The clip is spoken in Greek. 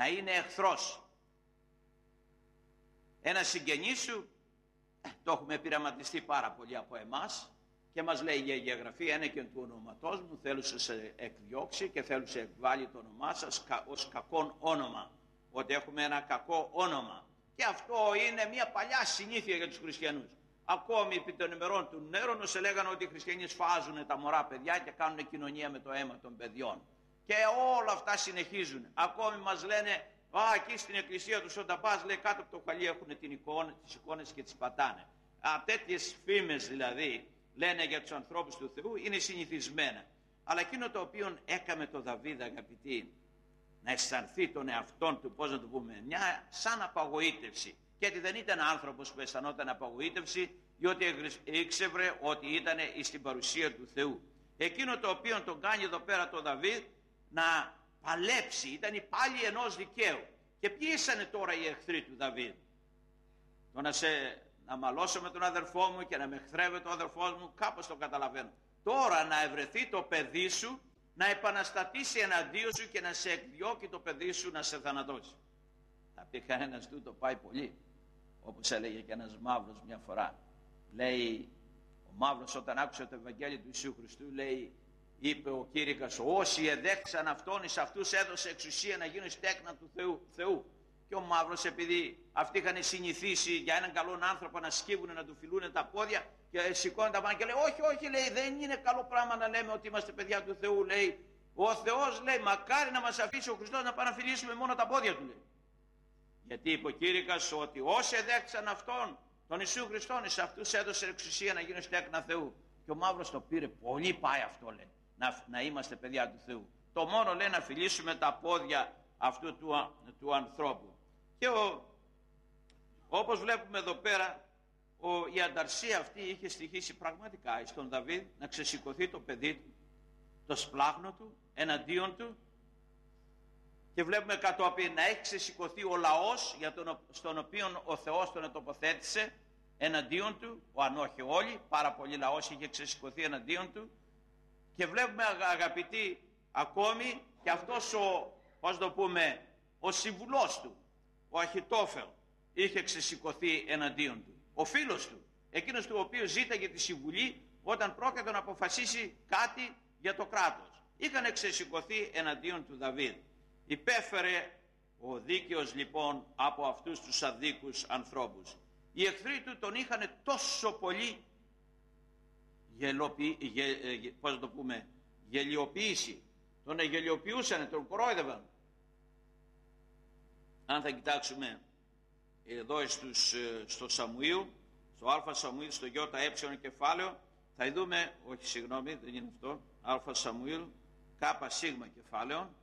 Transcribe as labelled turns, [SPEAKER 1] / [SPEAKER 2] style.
[SPEAKER 1] να είναι εχθρός. Ένα συγγενή σου, το έχουμε πειραματιστεί πάρα πολύ από εμάς και μας λέει η Αγία Γραφή, ένεκεν του ονοματός μου θέλω σε εκδιώξει και θέλω σε εκβάλει το όνομά σας ως κακόν όνομα, ότι έχουμε ένα κακό όνομα. Και αυτό είναι μια παλιά συνήθεια για τους χριστιανούς. Ακόμη επί των ημερών του Νέρονος λέγανε ότι οι χριστιανοί σφάζουν τα μωρά παιδιά και κάνουν κοινωνία με το αίμα των παιδιών. Και όλα αυτά συνεχίζουν. Ακόμη μας λένε, εκεί στην εκκλησία τους όταν πας, λέει, κάτω από το χαλί έχουν τις εικόνες και τις πατάνε. Τέτοιες φήμες δηλαδή λένε για τους ανθρώπους του Θεού είναι συνηθισμένα. Αλλά εκείνο το οποίο έκαμε το Δαβίδ, αγαπητοί, να αισθανθεί τον εαυτόν του, πώς να το πούμε, μια σαν απαγοήτευση. Γιατί δεν ήταν άνθρωπος που αισθανόταν απαγοήτευση, διότι ήξερε ότι ήταν στην παρουσία του Θεού. Εκείνο το οποίο τον κάνει εδώ πέρα το Δαβίδ να παλέψει, ήταν πάλι ενός δικαίου. Και ποιοι ήσανε τώρα οι εχθροί του Δαβίδ? Το να μαλώσω με τον αδερφό μου και να με εχθρεύεται ο αδερφός μου, κάπως το καταλαβαίνω. Τώρα να ευρεθεί το παιδί σου, να επαναστατήσει εναντίον σου και να σε εκδιώκει το παιδί σου να σε θανατώσει. Θα πει κανένας τούτο πάει πολύ. Όπως έλεγε και ένας μαύρος μια φορά. Λέει, ο μαύρος όταν άκουσε το Ευαγγέλιο του Ιησού Χριστού, λέει, είπε ο Κήρυκας, όσοι εδέχθησαν αυτόν, εις αυτούς έδωσε εξουσία να γίνουν στέκνα του Θεού. Και ο μαύρος, επειδή αυτοί είχαν συνηθίσει για έναν καλόν άνθρωπο να σκύβουν, να του φιλούν τα πόδια και σηκώνουν τα πάνω και λέει, όχι, λέει, δεν είναι καλό πράγμα να λέμε ότι είμαστε παιδιά του Θεού. Λέει, ο Θεός, λέει, μακάρι να μας αφήσει ο Χριστός να πάμε να φιλήσουμε μόνο τα πόδια του, λέει. Γιατί είπε ο Κήρυκας ότι όσοι εδέχθησαν αυτόν, τον Ιησού Χριστόν, εις αυτούς έδωσε εξουσία να γίνουν στέκνα Θεού. Και ο μαύρος το πήρε, πολύ πάει αυτό, λέει, να είμαστε παιδιά του Θεού. Το μόνο, λέει, να φιλήσουμε τα πόδια αυτού του ανθρώπου. Και όπως βλέπουμε εδώ πέρα, η ανταρσία αυτή είχε στοιχήσει πραγματικά στον Δαβίδ να ξεσηκωθεί το παιδί του, το σπλάχνο του, εναντίον του. Και βλέπουμε κατόπιν να έχει ξεσηκωθεί ο λαός στον οποίο ο Θεός τον τοποθέτησε εναντίον του, αν όχι όλοι, πάρα πολλοί λαός είχε ξεσηκωθεί εναντίον του. Και βλέπουμε, αγαπητοί, ακόμη και αυτός ο συμβουλός του, ο Αχιτόφελ, είχε ξεσηκωθεί εναντίον του. Ο φίλος του, εκείνος του οποίου ζήταγε τη συμβουλή όταν πρόκειται να αποφασίσει κάτι για το κράτος, είχαν ξεσηκωθεί εναντίον του Δαβίδ. Υπέφερε ο δίκαιος λοιπόν από αυτούς τους αδίκους ανθρώπους. Οι εχθροί του τον είχαν τόσο πολύ γελιοποιήσει. Τον γελιοποιούσαν, τον κορόιδευαν. Αν θα κοιτάξουμε εδώ στο Σαμουήλ, στο Α Σαμουήλ, στο ΙΕ κεφάλαιο, θα δούμε, όχι συγγνώμη, δεν είναι αυτό, Α Σαμουήλ, Κ σίγμα κεφάλαιο,